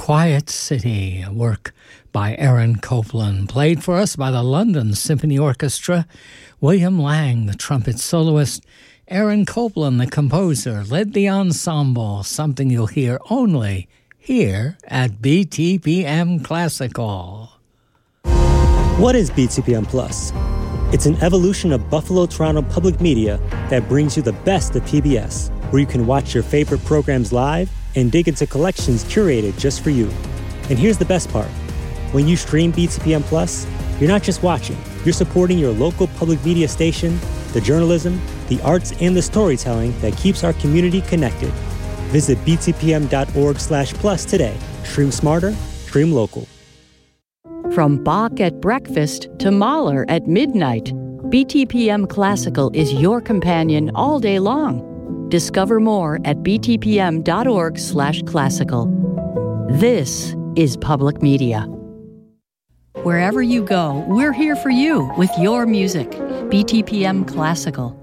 Quiet City, a work by Aaron Copland, played for us by the London Symphony Orchestra. William Lang, the trumpet soloist. Aaron Copland, the composer, led the ensemble, something you'll hear only here at BTPM Classical. What is BTPM Plus? It's an evolution of Buffalo Toronto Public Media that brings you the best of PBS, where you can watch your favorite programs live and dig into collections curated just for you. And here's the best part. When you stream BTPM Plus, you're not just watching, you're supporting your local public media station, the journalism, the arts, and the storytelling that keeps our community connected. Visit btpm.org/plus today. Stream smarter, stream local. From Bach at breakfast to Mahler at midnight, BTPM Classical is your companion all day long. Discover more at btpm.org/classical. This is public media. Wherever you go, we're here for you with your music. BTPM Classical.